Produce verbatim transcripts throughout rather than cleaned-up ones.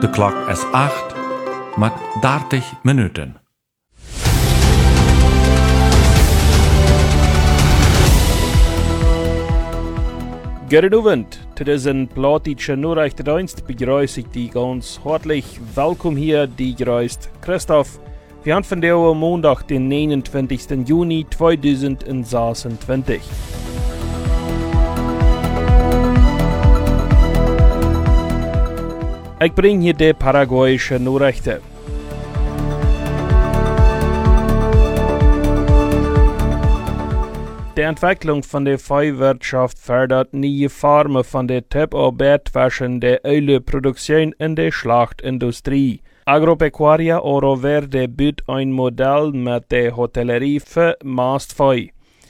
De klok is acht, met dertig minuten. Goedenavond, dit is een plaatje Noorderdienst. Begrüße ik die ganz hartlich. Welkom hier, die gereist Christoph. Wir haben von der Montag, den negenentwintigsten Juni tweeduizend zesentwintig. Ik breng hier de Paraguayische Nachrichten. Die Entwicklung von der Viehwirtschaft fördert neue Formen von der Typarbeit zwischen der Ölproduktion in der Schlachtindustrie. Agropecuaria Oro Verde bietet ein Modell mit der Hotellerie für Mastvieh.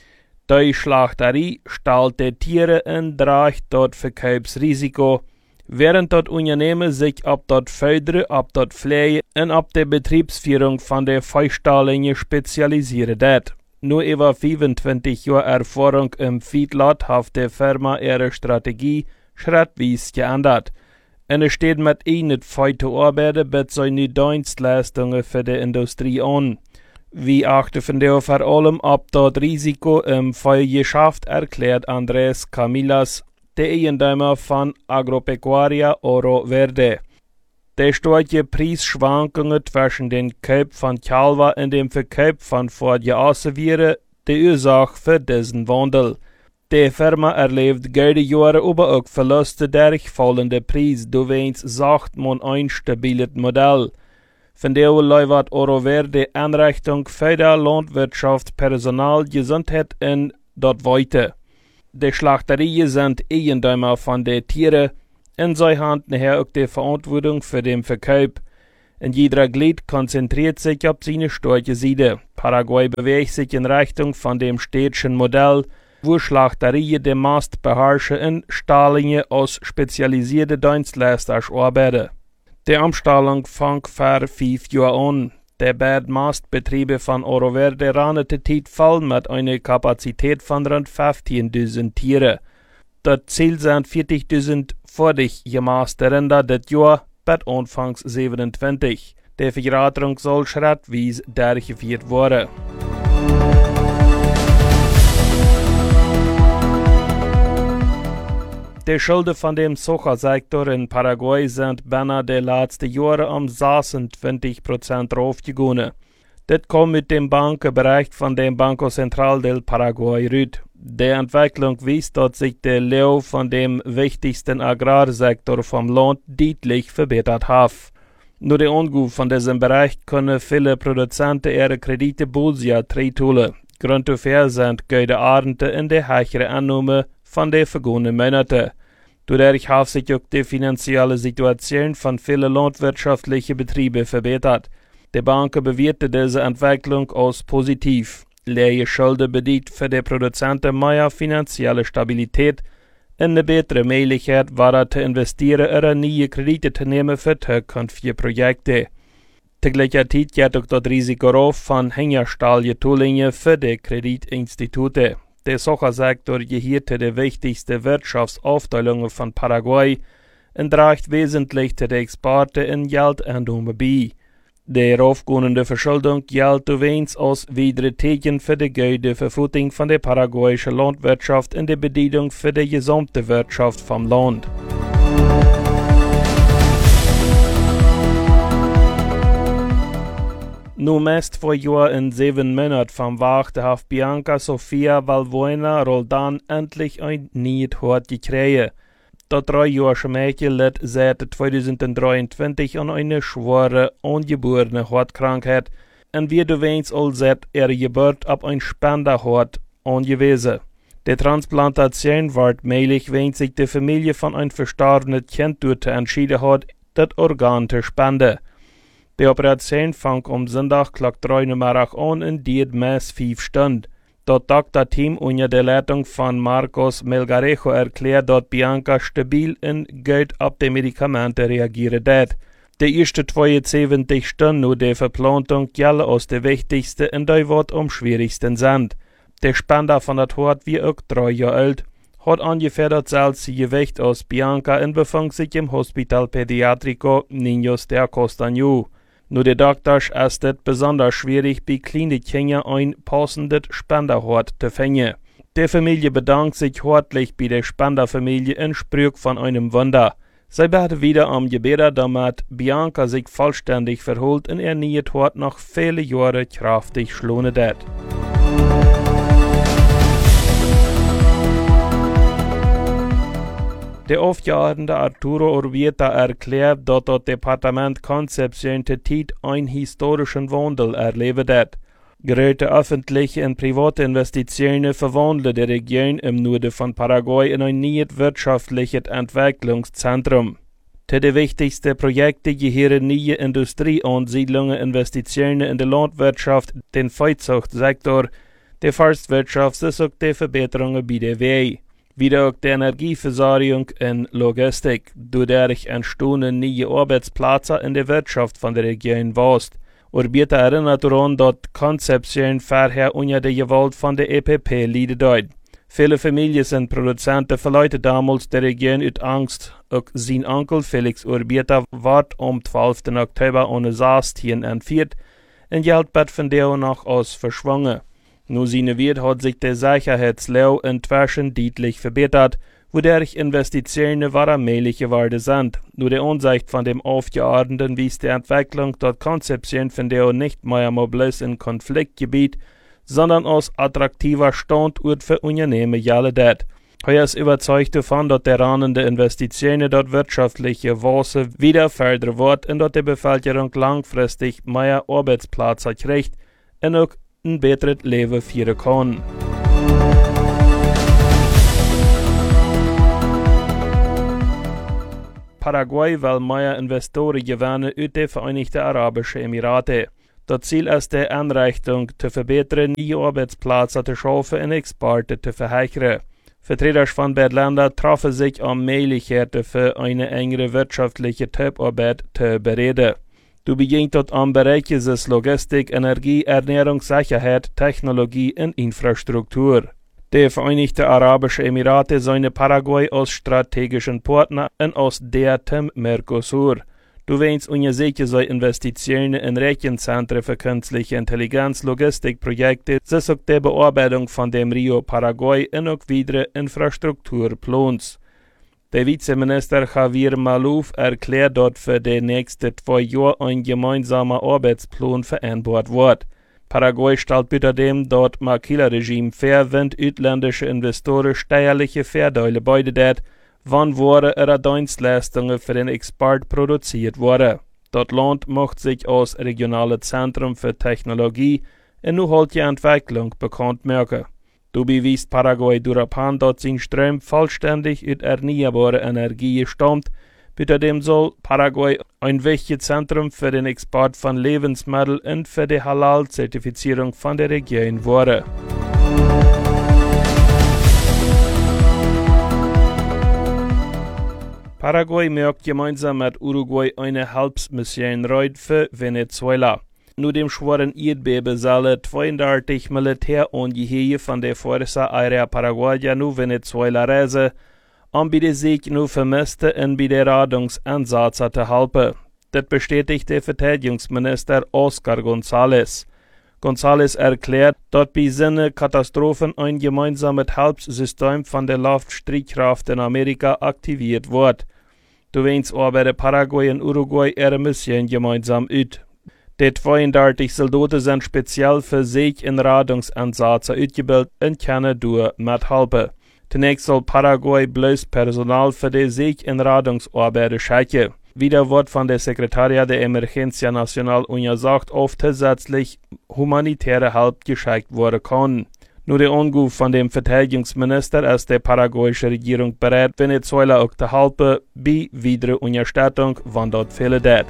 Die Schlachterie stellt die Tiere in Dracht dort Verkaufsrisiko, während das Unternehmen sich ab dort Fördern, ab dort Pflege und ab der Betriebsführung von der Viehstallingen spezialisiert hat. Nur über fünfundzwanzig Jahre Erfahrung im Feedlot hat die Firma ihre Strategie schrittweise geändert. Und es steht mit ihnen Vieh zu arbeiten, mit seine Dienstleistungen für die Industrie an. Wie achten von der vor allem ab das Risiko im Viehgeschäft, erklärt Andrés Camillas, der Eigentümer von Agropecuaria Oro Verde. Die starke Preisschwankungen zwischen den Kauf von Kalver und dem Verkauf von Fortgeassen wären die Ursache für diesen Wandel. Die Firma erlebt gute Jahre, aber auch Verluste durch fallende Preise. Du weinst, sagt man ein stabiles Modell. Von der läuft Oro Verde Einrichtung für die Landwirtschaft, Personal, Gesundheit und dort weiter. Die Schlachterien sind Eigentümer von den Tieren. In seiner Hand nachher auch die Verantwortung für den Verkauf. Und jeder Glied konzentriert sich auf seine starke Seite. Paraguay bewegt sich in Richtung von dem städtischen Modell, wo Schlachterien den Mast beherrschen und Stallingen aus spezialisierten Dienstleistern arbeiten. Die Umstellung fängt vor fünf Jahren an. Die beiden Mastbetriebe von Oro Verde ranete Zeit voll mit einer Kapazität von rund fünfzehntausend Tieren. Das Ziel sind vierzigtausend vordig gemaste Rinder das Jahr bis Anfangs siebenundzwanzig. Die Vergraterung soll schrittweise durchgeführt werden. Die Schulden von dem Sojasektor in Paraguay sind binnen der letzten Jahre um sechsundzwanzig Prozent raufgegangen. Das kommt mit dem Bankenbericht von dem Banco Central del Paraguay rüt. Die Entwicklung weist, dass sich der Lauf von dem wichtigsten Agrarsektor vom Land deutlich verbessert hat. Nur der Ungut von diesem Bereich können viele Produzenten ihre Kredite Bolsia treitholen. Grund dafür sind gute Ernte in der höheren Annahme von den vergangenen Monaten. Dadurch hat sich auch die finanzielle Situation von vielen landwirtschaftlichen Betrieben verbessert. Die Banken bewerten diese Entwicklung als positiv. Leere Schulden bedeutet für die Produzenten mehr finanzielle Stabilität und eine bessere Möglichkeit, weiter zu investieren oder neue Kredite zu nehmen für zukünftige Projekte. Gleichzeitig geht auch das Risiko auf von Hängerstahlgetulingen für die Kreditinstitute. Der Sojasektor gehört zu den wichtigsten Wirtschaftsaufteilungen von Paraguay und trägt wesentlich zu den Exporten in Geldeinnahme bei. Die aufgehende Verschuldung gilt übrigens als weitere Zeichen für die gute Verfuttung von der paraguayischen Landwirtschaft in der Bedeutung für die gesamte Wirtschaft vom Land. Nur meist vor Jahren in sieben Monaten vom Wachte hat Bianca Sofia Valbuena Roldan endlich ein neues Hort gekriegt. Das dreijährige Mädchen litt seit zweitausenddreiundzwanzig an einer schweren, angeborenen Hautkrankheit und wird übrigens all seit ihrer Geburt auf ein Spenderhort angewiesen. Die Transplantation wird möglich, wenn sich die Familie von einem verstorbenen Kind dazu entschieden hat, das Organ zu spenden. Die Operation fängt am Sonntag Klock drei Nachmittag an und dauert meist fünf Stunden. Das Doktorteam unter der Leitung von Marcos Melgarejo erklärt, dass Bianca stabil und gut auf die Medikamente reagiert hat. Die ersten zweiundsiebzig Stunden nach der Verplantung gelten als die wichtigsten und die was am schwierigsten sind. Der Spender von der Hort wie auch drei Jahre alt, hat ungefähr dasselbe Gewicht als Bianca und befindet sich im Hospital Pediatrico Niños de Acostaño. Nur der Doktor ist es besonders schwierig, bei kleinen Kindern ein passendes Spenderhort zu finden. Die Familie bedankt sich herzlich bei der Spenderfamilie und spricht von einem Wunder. Sie beten wieder am Gebet, damit Bianca sich vollständig verholt und ihr neues Hort noch viele Jahre kraftig schlonen wird. Der aufgeordnete Arturo Urbieta erklärt, dass das Departement Concepción Tetit einen historischen Wandel erlebt hat. Große öffentliche und private Investitionen verwandeln die Region im Norden von Paraguay in ein neues wirtschaftliches Entwicklungszentrum. Zu den wichtigsten Projekten gehören neue Industrieansiedlungen, Investitionen in die Landwirtschaft, den Viehzuchtsektor, die Forstwirtschaft sowie die Verbesserungen bei der Wehe. Wieder auch die Energieversorgung und Logistik. Dadurch entstehen neue Arbeitsplätze in der Wirtschaft von der Region West. Urbieta erinnert daran, dass Concepción vorher unter der Gewalt von der E P P lieden hat. Viele Familien und Produzenten verleuten damals die Region aus Angst. Auch sein Onkel Felix Urbieta wird am zwölften Oktober ohne Saastien entführt und Geld von der noch aus verschwungen. Nur seine Wirt hat sich der Sicherheitslage inzwischen deutlich verbessert, wodurch Investitionen allmählich geworden sind. Nur die Ansicht von dem Aufgeordneten wies die Entwicklung dort Concepción von der nicht mehr bloß in Konfliktgebiet, sondern als attraktiver Standort für Unternehmen gelten. Er ist überzeugt davon, dass der Rahmen der Investitionen dort wirtschaftliche Wachstum wieder fördern wird und dass die Bevölkerung langfristig mehr Arbeitsplätze kriegt und auch ein besseres Leben führen kann. Paraguay will mehr Investoren gewinnen aus den Vereinigten Arabischen Emiraten. Das Ziel ist die Einrichtung zu verbessern, neue Arbeitsplätze zu schaffen und Exporte zu verheichern. Vertreter von beiden Ländern trafen sich um Möglichkeiten für eine engere wirtschaftliche Zusammenarbeit zu bereden. Du beginnt dort am Bereich des Logistik, Energie, Ernährungssicherheit, Technologie und Infrastruktur. Die Vereinigten Arabischen Emirate sehen Paraguay als strategischen Partner und als der zum Mercosur. Du weinst unsicher sei Investitionen in Rechenzentren für künstliche Intelligenz, Logistikprojekte, sowie auch die Bearbeitung von dem Rio Paraguay und auch weitere Infrastrukturplans. Der Vizeminister Javier Maluf erklärt dort für die nächsten zwei Jahre ein gemeinsamer Arbeitsplan vereinbart wird. Paraguay stellt außerdem dort Maquila-Regime fair, wenn ausländische Investoren steuerliche Vorteile beide wann Waren oder Dienstleistungen für den Export produziert wurden. Das Land macht sich als regionales Zentrum für Technologie und nachhaltige Entwicklung bekannt machen. Dabei weist Paraguay darauf an, dass sein Strom vollständig aus erneuerbarer Energie stammt. Außerdem soll Paraguay ein wichtiges Zentrum für den Export von Lebensmitteln und für die Halal-Zertifizierung von der Region werden. Paraguay macht gemeinsam mit Uruguay eine Hilfsmission für Venezuela. Nur dem schweren Erdbeben sollen zweiunddreißig Militärangehörige von der Fuerza Aérea Paraguaya nach Venezuela reisen, um bei der Sieg nur Vermissten und bei der Rettungseinsätze zu helfen. Das bestätigt der Verteidigungsminister Oscar González. González erklärt, dass bei solchen Katastrophen ein gemeinsames Hilfssystem von der Luftstreitkräfte in Amerika aktiviert wird. Du weinst aber Paraguay und Uruguay ihre Mission gemeinsam aus. Die zweiunddreißig Soldaten sind speziell für sich in Rettungseinsätze ausgebildet und können dort mithelfen. Zunächst soll Paraguay bloß Personal für die sich in Rettungsarbeiten schicken. Wieder wird von der Sekretariat der Emergencia Nacional untersucht, ob zusätzlich humanitäre Hilfe geschickt werden kann. Nur der Anruf von dem Verteidigungsminister ist die paraguayische Regierung bereit, Venezuela auch zu helfen bei weiterer Unterstützung, wann dort fehlen wird.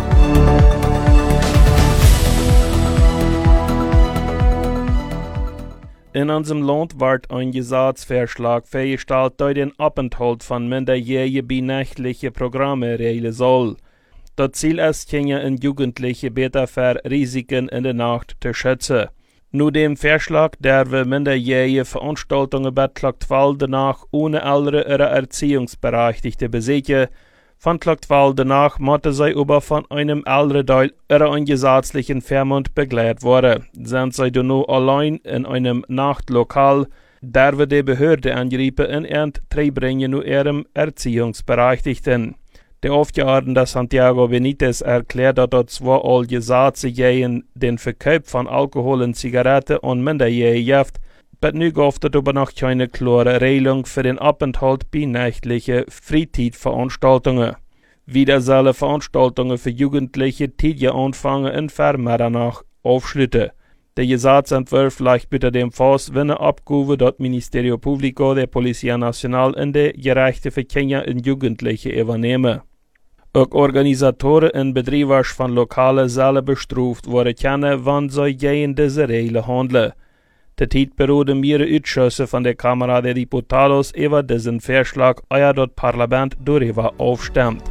In unserem Land wird ein Gesetzesvorschlag festgestellt, der den Aufenthalt von Minderjährigen bei nächtlichen Programmen regeln soll. Das Ziel ist, Kinder und Jugendliche besser vor Risiken in der Nacht zu schützen. Nu dem Vorschlag, der wir minderjährige Veranstaltungen beklagt Wahl danach ohne andere ihre Erziehungsberechtigte besiegen, von klagt Wahl danach musste sie aber von einem älteren Teil ihrer ungesetzlichen Vermund begleitet worden. Sind sie nun allein in einem Nachtlokal, der wir die Behörde angreifen in Ernst bringen zu ihrem Erziehungsberechtigten. Der Aufgeordnete Santiago Benitez erklärt, dass dort zwar all Gesetze gegen den Verkauf von Alkohol und Zigaretten und Minderjährigen gibt, aber nu gibt es aber noch keine klare Regelung für den Aufenthalt bei nächtlichen Freizeitveranstaltungen. Wieder sollen Veranstaltungen für Jugendliche täglich anfangen und für danach aufschließen. Der Gesetzentwurf liegt bitte dem Fass, wenn er abgehoben das Ministerio Público der Policía Nacional in der gerechte Verkehr in Jugendliche übernehmen. Auch Organisatoren und Betreiber von Lokalen sollen bestraft worden können, wenn sie gegen diese Regeln handeln. Der Zeit beruhen mehrere Ausschüsse von der Kamera der Diputados über diesen Vorschlag, ehe das Parlament darüber aufstimmt.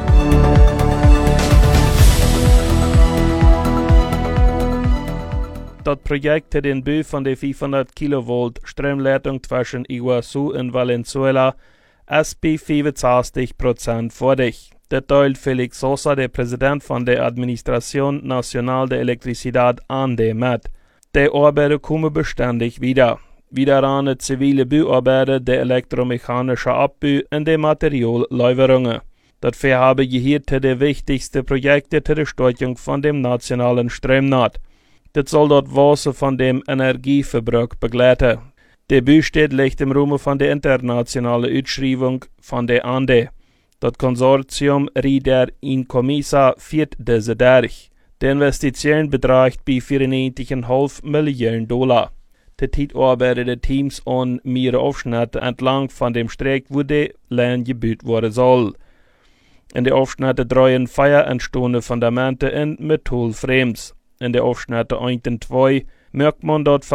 Das Projekt hat den Bau von der fünfhundert Kilovolt Stromleitung zwischen Iguazu und Valenzuela ist bei fünfundsechzig Prozent fertig. Das teilt Felix Sosa, der Präsident von der Administración Nacional de Electricidad, an der mit. Die Arbeiter kommen beständig wieder. Wieder an die zivile Bauarbeiter, der elektromechanische Abbau und die Materiallieferungen. Das Vorhaben gehört zu den wichtigsten Projekten zur Steuerung von dem nationalen Stromnetz. Das soll das Wasser von dem Energieverbrauch begleiten. Der Bau steht liegt im Rahmen von der internationalen Ausschreibung von der A N D E. Das Konsortium Rieder in Comisa führt diese durch. Die Investition beträgt bei vierundneunzig Komma fünf Millionen Dollar. Die Zeit arbeiten die Teams an mehrere Aufschnitte entlang von dem Streck, wo die Land gebaut werden soll. In den Aufschnitten drehen vier entstehende Fundamente in Metallframes. In den Aufschnitten eins und zwei merkt man dort